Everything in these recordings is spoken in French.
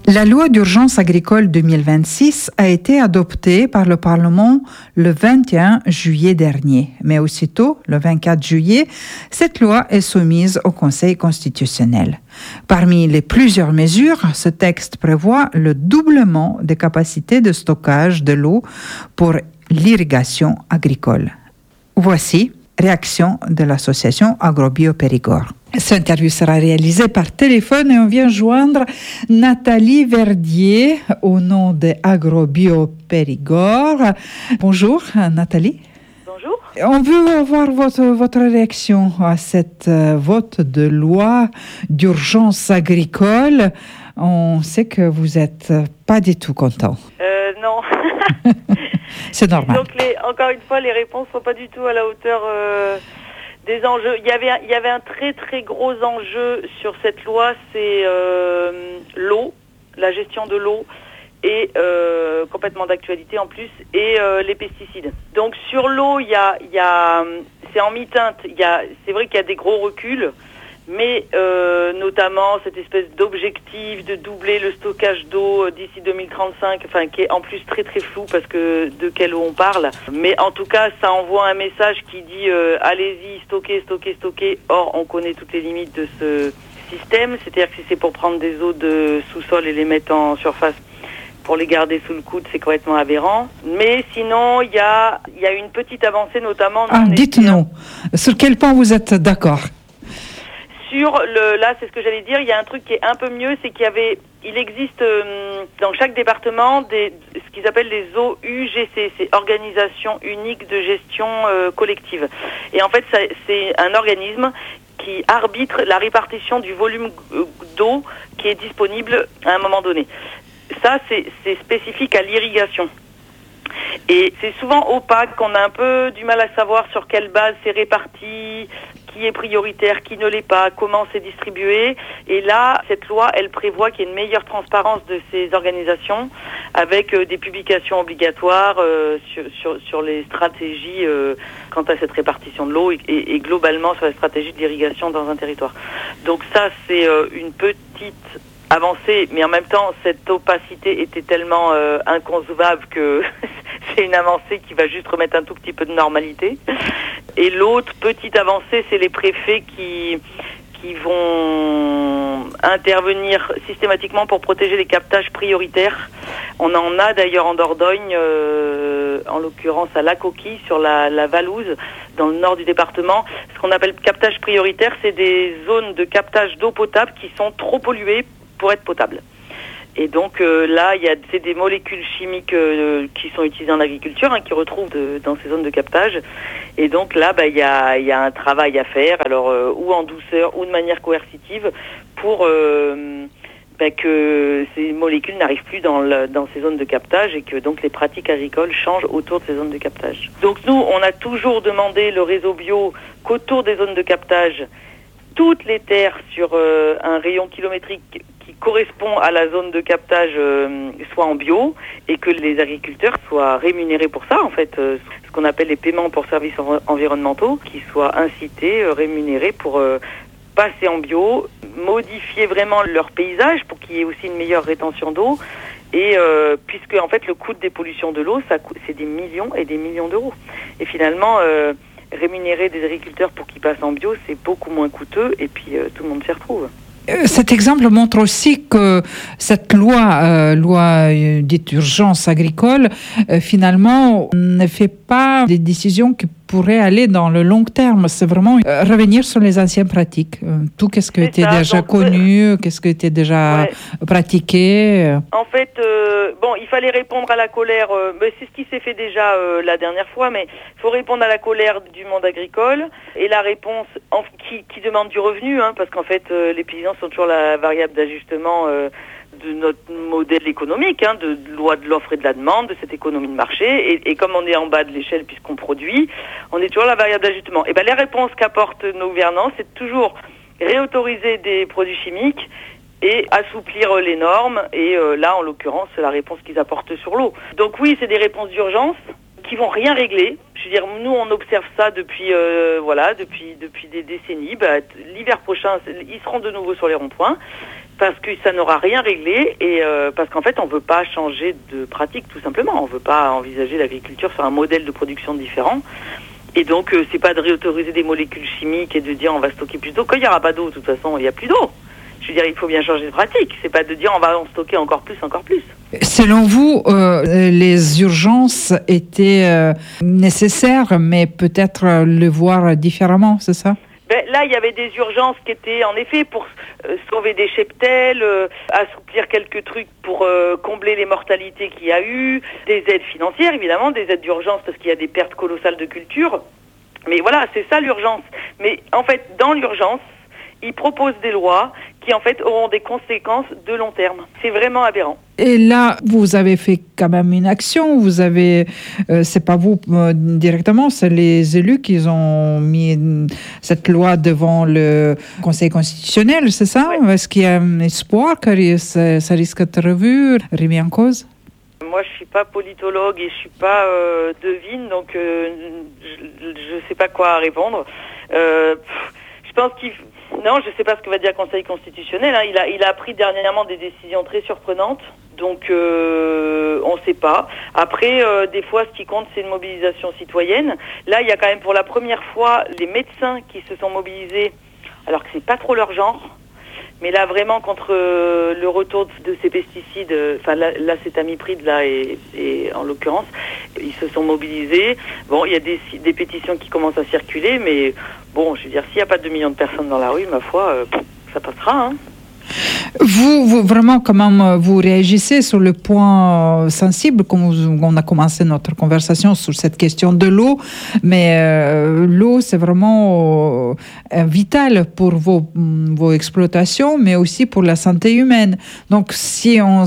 La loi d'urgence agricole 2026 a été adoptée par le Parlement le 21 juillet dernier. Mais aussitôt, le 24 juillet, cette loi est soumise au Conseil constitutionnel. Parmi les plusieurs mesures, ce texte prévoit le doublement des capacités de stockage de l'eau pour l'irrigation agricole. Voici réaction de l'association AgroBio Périgord. Cette interview sera réalisée par téléphone et on vient joindre Nathalie Verdier au nom de AgroBio Périgord. Bonjour Nathalie. Bonjour. On veut avoir votre réaction à cette vote de loi d'urgence agricole. On sait que vous n'êtes pas du tout content. Non. C'est normal. Donc encore une fois, les réponses ne sont pas du tout à la hauteur des enjeux. Il y avait un très très gros enjeu sur cette loi, c'est l'eau, la gestion de l'eau, et complètement d'actualité en plus, et les pesticides. Donc sur l'eau, c'est en mi-teinte. C'est vrai qu'il y a des gros reculs, mais notamment cette espèce d'objectif de doubler le stockage d'eau d'ici 2035, enfin qui est en plus très très flou parce que de quelle eau on parle. Mais en tout cas, ça envoie un message qui dit allez-y, stockez. Or, on connaît toutes les limites de ce système, c'est-à-dire que si c'est pour prendre des eaux de sous-sol et les mettre en surface pour les garder sous le coude, c'est complètement aberrant. Mais sinon, il y a une petite avancée, notamment... dites-nous, sur quel point vous êtes d'accord ? Là, c'est ce que j'allais dire, il y a un truc qui est un peu mieux, c'est il existe dans chaque département ce qu'ils appellent les OUGC, c'est Organisation Unique de Gestion Collective. Et en fait, c'est un organisme qui arbitre la répartition du volume d'eau qui est disponible à un moment donné. Ça, c'est spécifique à l'irrigation. Et c'est souvent opaque, on a un peu du mal à savoir sur quelle base c'est réparti, qui est prioritaire, qui ne l'est pas, comment c'est distribué. Et là, cette loi, elle prévoit qu'il y ait une meilleure transparence de ces organisations avec des publications obligatoires sur les stratégies quant à cette répartition de l'eau et globalement sur la stratégie d'irrigation dans un territoire. Donc ça, c'est une petite avancée, mais en même temps, cette opacité était tellement inconcevable que c'est une avancée qui va juste remettre un tout petit peu de normalité. Et l'autre petite avancée, c'est les préfets qui vont intervenir systématiquement pour protéger les captages prioritaires. On en a d'ailleurs en Dordogne, en l'occurrence à La Coquille, sur la Valouse, dans le nord du département. Ce qu'on appelle captage prioritaire, c'est des zones de captage d'eau potable qui sont trop polluées pour être potables. Et donc là, c'est des molécules chimiques qui sont utilisées en agriculture, qui retrouvent dans ces zones de captage. Et donc là, il y a un travail à faire, alors ou en douceur ou de manière coercitive, pour que ces molécules n'arrivent plus dans ces zones de captage et que donc les pratiques agricoles changent autour de ces zones de captage. Donc nous, on a toujours demandé le réseau bio qu'autour des zones de captage, toutes les terres sur un rayon kilométrique qui correspond à la zone de captage soient en bio et que les agriculteurs soient rémunérés pour ça, en fait, ce qu'on appelle les paiements pour services environnementaux, qui soient incités, rémunérés pour passer en bio, modifier vraiment leur paysage pour qu'il y ait aussi une meilleure rétention d'eau et puisque en fait le coût des pollutions de l'eau, c'est des millions et des millions d'euros. Et finalement, rémunérer des agriculteurs pour qu'ils passent en bio, c'est beaucoup moins coûteux et puis tout le monde s'y retrouve. Cet exemple montre aussi que cette loi dite d'urgence agricole, finalement, ne fait pas des décisions qui pourraient aller dans le long terme. C'est vraiment revenir sur les anciennes pratiques. Tout qu'est-ce qui était déjà connu, qu'est-ce qui était déjà pratiqué. En fait, il fallait répondre à la colère. C'est ce qui s'est fait déjà la dernière fois, mais il faut répondre à la colère du monde agricole et la réponse qui demande du revenu, parce qu'en fait, les paysans sont toujours la variable d'ajustement de notre modèle économique, de loi de l'offre et de la demande, de cette économie de marché. Et comme on est en bas de l'échelle puisqu'on produit, on est toujours la variable d'ajustement. Et les réponses qu'apportent nos gouvernants, c'est toujours réautoriser des produits chimiques et assouplir les normes. Et là, en l'occurrence, c'est la réponse qu'ils apportent sur l'eau. Donc oui, c'est des réponses d'urgence qui vont rien régler. Je veux dire, nous, on observe ça depuis des décennies. L'hiver prochain, ils seront de nouveau sur les ronds-points parce que ça n'aura rien réglé et parce qu'en fait on veut pas changer de pratique tout simplement, on veut pas envisager l'agriculture sur un modèle de production différent et donc c'est pas de réautoriser des molécules chimiques et de dire on va stocker plus d'eau. Quand il n'y aura pas d'eau, de toute façon il n'y a plus d'eau. Je veux dire, il faut bien changer de pratique, c'est pas de dire on va en stocker encore plus. Selon vous, les urgences étaient nécessaires, mais peut-être le voir différemment, c'est ça? Là, il y avait des urgences qui étaient en effet pour sauver des cheptels, assouplir quelques trucs pour combler les mortalités qu'il y a eu, des aides financières évidemment, des aides d'urgence parce qu'il y a des pertes colossales de culture. Mais voilà, c'est ça l'urgence. Mais en fait, dans l'urgence, ils proposent des lois qui en fait auront des conséquences de long terme. C'est vraiment aberrant. Et là, vous avez fait quand même une action. Vous avez, c'est pas vous directement, c'est les élus qui ont mis cette loi devant le Conseil constitutionnel, c'est ça? Ouais. Est-ce qu'il y a un espoir que ça risque d'être remis en cause? Moi, je suis pas politologue et je suis pas devine, donc je sais pas quoi répondre. Je pense non, je sais pas ce que va dire le Conseil constitutionnel. Hein. Il a pris dernièrement des décisions très surprenantes, donc on sait pas. Après, des fois, ce qui compte, c'est une mobilisation citoyenne. Là, il y a quand même pour la première fois les médecins qui se sont mobilisés, alors que c'est pas trop leur genre. Mais là, vraiment, contre le retour de ces pesticides, enfin l'acétamipride, là, et en l'occurrence, ils se sont mobilisés. Bon, il y a des pétitions qui commencent à circuler, mais bon, je veux dire, s'il n'y a pas 2 millions de personnes dans la rue, ma foi, ça passera, hein. Vous, vraiment, comment vous réagissez sur le point sensible, comme on a commencé notre conversation sur cette question de l'eau, mais l'eau, c'est vraiment vital pour vos exploitations, mais aussi pour la santé humaine. Donc, si on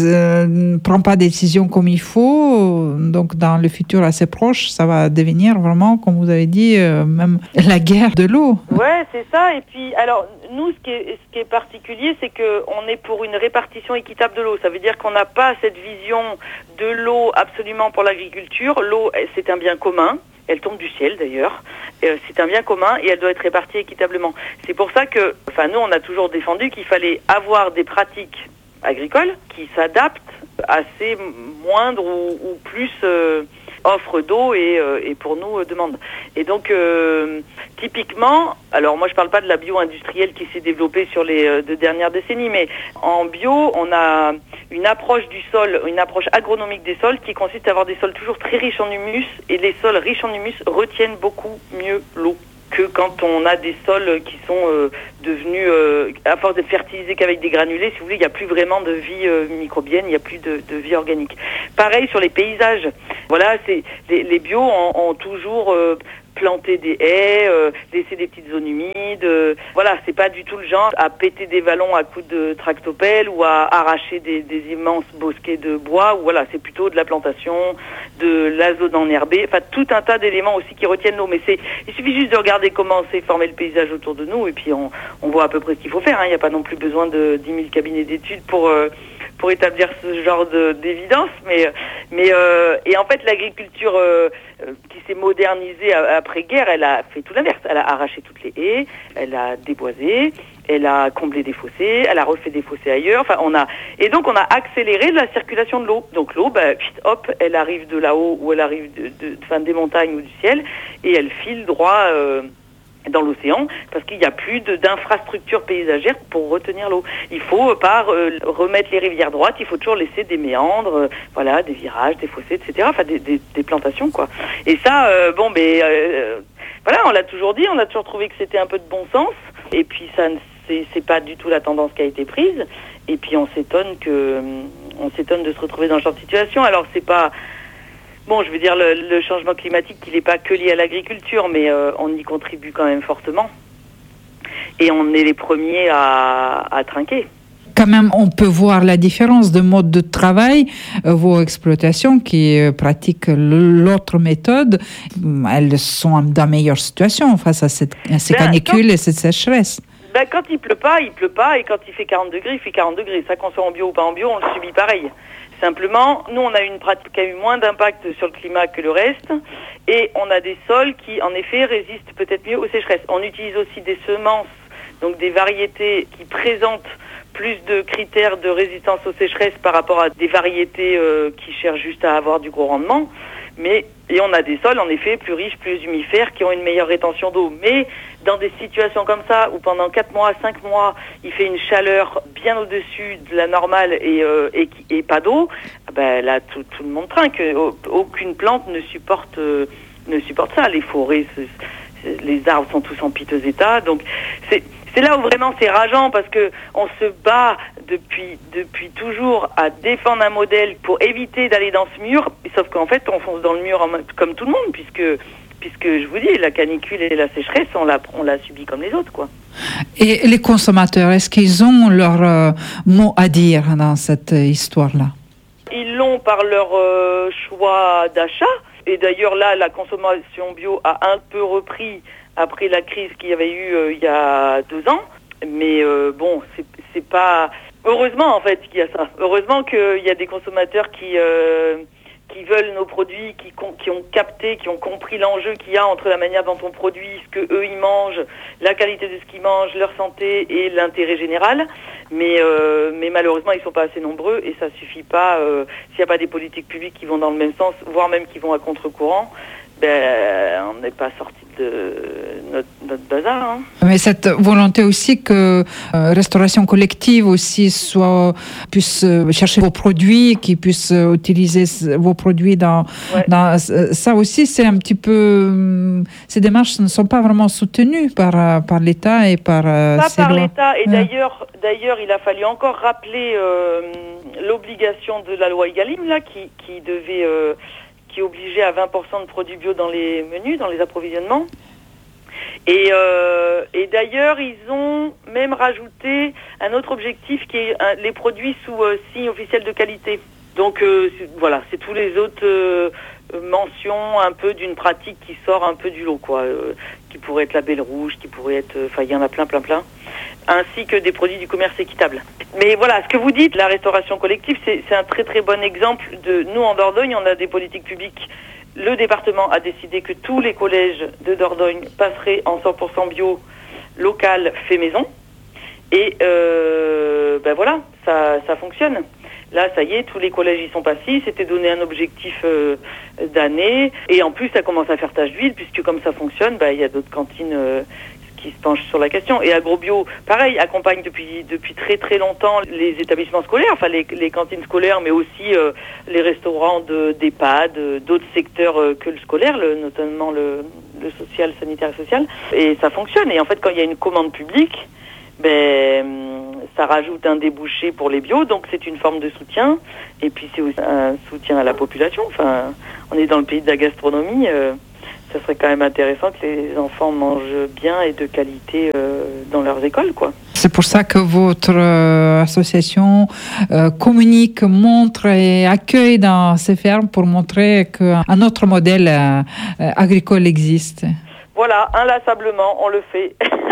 ne prend pas de décision comme il faut, donc dans le futur assez proche, ça va devenir vraiment, comme vous avez dit, même la guerre de l'eau. Ouais, c'est ça. Et puis, alors, nous, ce qui est particulier, c'est qu'on est pour une répartition équitable de l'eau. Ça veut dire qu'on n'a pas cette vision de l'eau absolument pour l'agriculture. L'eau, c'est un bien commun. Elle tombe du ciel d'ailleurs. C'est un bien commun et elle doit être répartie équitablement. C'est pour ça que, nous, on a toujours défendu qu'il fallait avoir des pratiques agricoles qui s'adaptent à ces moindres ou plus offre d'eau et pour nous demande. Et donc typiquement, alors moi je parle pas de la bio industrielle qui s'est développée sur les 2 dernières décennies, mais en bio on a une approche du sol, une approche agronomique des sols qui consiste à avoir des sols toujours très riches en humus, et les sols riches en humus retiennent beaucoup mieux l'eau que quand on a des sols qui sont devenus, à force d'être fertilisés qu'avec des granulés, si vous voulez, il n'y a plus vraiment de vie microbienne, il n'y a plus de vie organique. Pareil sur les paysages. Voilà, les bios ont toujours planté des haies, laissé des petites zones humides. Voilà, c'est pas du tout le genre à péter des vallons à coups de tractopelle ou à arracher des immenses bosquets de bois. Ou voilà, c'est plutôt de la plantation, de la zone enherbée, enfin tout un tas d'éléments aussi qui retiennent l'eau. Mais il suffit juste de regarder comment s'est formé le paysage autour de nous et puis on voit à peu près ce qu'il faut faire. Hein. Il n'y a pas non plus besoin de 10 000 cabinets d'études pour établir ce genre d'évidence, et en fait l'agriculture qui s'est modernisée après-guerre, elle a fait tout l'inverse. Elle a arraché toutes les haies, elle a déboisé, elle a comblé des fossés, elle a refait des fossés ailleurs. Et donc on a accéléré la circulation de l'eau. Donc l'eau, hop, elle arrive de là-haut ou elle arrive des montagnes ou du ciel et elle file droit dans l'océan, parce qu'il n'y a plus d'infrastructures paysagères pour retenir l'eau. Il faut pas remettre les rivières droites, il faut toujours laisser des méandres, des virages, des fossés, etc. Enfin, des plantations, quoi. Et ça, on l'a toujours dit, on a toujours trouvé que c'était un peu de bon sens, et puis ça, c'est pas du tout la tendance qui a été prise, et puis on s'étonne de se retrouver dans ce genre de situation. Alors, c'est pas... Bon, je veux dire, le changement climatique, il n'est pas que lié à l'agriculture, mais on y contribue quand même fortement. Et on est les premiers à trinquer. Quand même, on peut voir la différence de mode de travail. Vos exploitations qui pratiquent l'autre méthode, elles sont dans une meilleure situation face à ces canicules et cette sécheresse. Quand il pleut pas, et quand il fait 40 degrés, il fait 40 degrés. Ça, qu'on soit en bio ou pas en bio, on le subit pareil. Simplement, nous, on a une pratique qui a eu moins d'impact sur le climat que le reste, et on a des sols qui, en effet, résistent peut-être mieux aux sécheresses. On utilise aussi des semences, donc des variétés qui présentent plus de critères de résistance aux sécheresses par rapport à des variétés qui cherchent juste à avoir du gros rendement. Et on a des sols, en effet, plus riches, plus humifères, qui ont une meilleure rétention d'eau. Mais dans des situations comme ça, où pendant 4 mois, 5 mois, il fait une chaleur bien au-dessus de la normale et pas d'eau, ben là, tout le monde trinque. Aucune plante ne supporte ça. Les forêts, les arbres sont tous en piteux état. Donc, c'est là où vraiment c'est rageant, parce que on se bat depuis toujours à défendre un modèle pour éviter d'aller dans ce mur, sauf qu'en fait on fonce dans le mur comme tout le monde, puisque je vous dis, la canicule et la sécheresse, on l'a subi comme les autres, quoi. Et les consommateurs, est-ce qu'ils ont leur mot à dire dans cette histoire-là? Ils l'ont par leur choix d'achat, et d'ailleurs là, la consommation bio a un peu repris après la crise qu'il y avait eu il y a 2 ans, mais bon, c'est pas... Heureusement, en fait, qu'il y a ça. Heureusement qu'il y a des consommateurs qui veulent nos produits, qui ont capté, qui ont compris l'enjeu qu'il y a entre la manière dont on produit, ce que eux ils mangent, la qualité de ce qu'ils mangent, leur santé et l'intérêt général. Mais malheureusement, ils sont pas assez nombreux, et ça suffit pas. S'il n'y a pas des politiques publiques qui vont dans le même sens, voire même qui vont à contre-courant, on n'est pas sorti de notre bazar. Hein. Mais cette volonté aussi que restauration collective aussi puisse chercher vos produits, qui puisse utiliser vos produits dans ça aussi, c'est un petit peu... Ces démarches ne sont pas vraiment soutenues par l'État et par ces lois. L'État, et d'ailleurs il a fallu encore rappeler l'obligation de la loi Egalim là, qui devait... qui obligeait à 20% de produits bio dans les menus, dans les approvisionnements. Et d'ailleurs, ils ont même rajouté un autre objectif qui est les produits sous signe officiel de qualité. Donc voilà, c'est tous les autres mentions un peu d'une pratique qui sort un peu du lot, quoi, qui pourrait être label rouge, qui pourrait être... Enfin, il y en a plein, ainsi que des produits du commerce équitable. Mais voilà, ce que vous dites, la restauration collective, c'est un très très bon exemple de... Nous, en Dordogne, on a des politiques publiques. Le département a décidé que tous les collèges de Dordogne passeraient en 100% bio, local, fait maison. Et voilà, ça fonctionne. Là, ça y est, tous les collèges y sont passés. C'était donné un objectif d'année. Et en plus, ça commence à faire tache d'huile, puisque comme ça fonctionne, il y a d'autres cantines qui se penchent sur la question. Et AgroBio, pareil, accompagne depuis très très longtemps les établissements scolaires, enfin les cantines scolaires, mais aussi les restaurants d'EHPAD, d'autres secteurs que le scolaire, notamment le social, sanitaire et social. Et ça fonctionne. Et en fait, quand il y a une commande publique, ça rajoute un débouché pour les bio, donc c'est une forme de soutien. Et puis c'est aussi un soutien à la population. Enfin, on est dans le pays de la gastronomie. Ça serait quand même intéressant que les enfants mangent bien et de qualité dans leurs écoles, quoi. C'est pour ça que votre association communique, montre et accueille dans ces fermes pour montrer qu'un autre modèle agricole existe. Voilà, inlassablement, on le fait.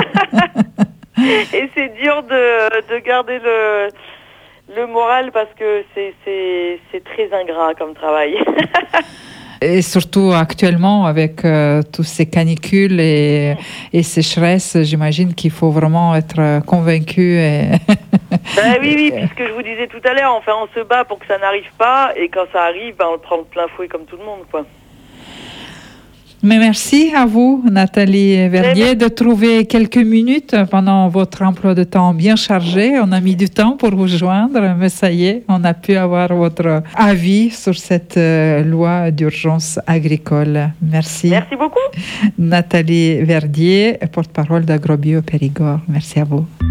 Et c'est dur de garder le moral, parce que c'est très ingrat comme travail. Et surtout actuellement, avec tous ces canicules et sécheresses, j'imagine qu'il faut vraiment être convaincu. Oui, puisque je vous disais tout à l'heure, enfin, on se bat pour que ça n'arrive pas, et quand ça arrive, on le prend de plein fouet comme tout le monde, quoi. Mais merci à vous, Nathalie Verdier, de trouver quelques minutes pendant votre emploi de temps bien chargé. On a mis du temps pour vous joindre, mais ça y est, on a pu avoir votre avis sur cette loi d'urgence agricole. Merci. Merci beaucoup. Nathalie Verdier, porte-parole d'AgroBio Périgord. Merci à vous.